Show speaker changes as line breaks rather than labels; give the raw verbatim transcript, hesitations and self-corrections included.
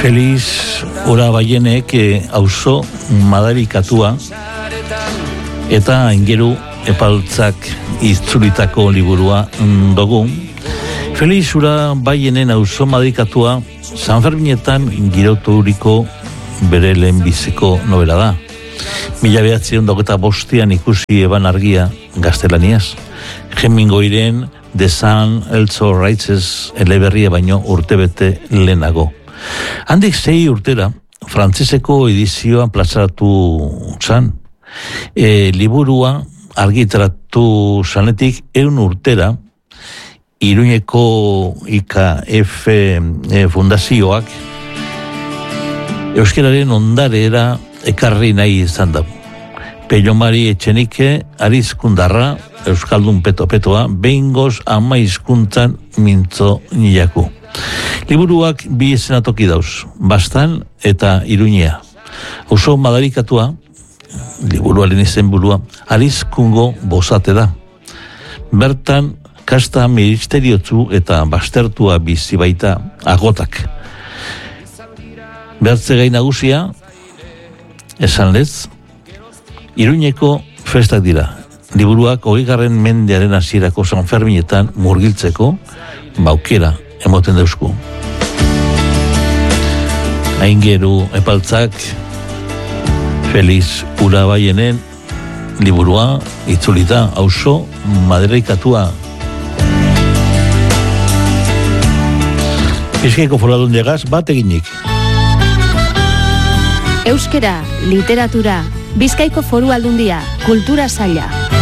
Feliz Urabaienek auzo madarikatua eta ingeru epaltzak itzulitako liburua dugu. Feliz Urabaienen auzo madarikatua San Ferminetan giroturiko bere lehenbiziko novela da. Mila behatziehun eta bostean ikusi eban argia gaztelaniaz. Hemingwayren The Sun Also Rises eleberria baino urtebete lehenago. Handik sei urtera, frantzeseko edizioa plazaratu zan. E, liburua argitaratu zanetik eun urtera, Iruñeko I K F e, fundazioak euskararen ondarera ekarri nahi izan da. Pelomari Etxenike, Arizkundarra, Euskaldun peto-petoa, behingoz ama hizkuntzan mintzo nilaku. Liburuak bi esenatoki dauz, Bastan eta Iruñea. Oso madarikatua, liburuaren izenburua, Arizkungo bozate da. Bertan, kasta ministeriotzu eta bastertua bizi baita agotak. Bertze gai nagusia, esan lez, Iruñeko festak dira. Liburuak hogeigarren mendearen hasierako San Ferminetan murgiltzeko baukera emoten deusku. Aingeru epaltzak Feliz Urabaienen liburua itzulita auzo madarikatua. Bizkaiko Foru Aldundiagaz bat eginik.
Euskera, literatura, Bizkaiko Foru Aldundia, kultura saila.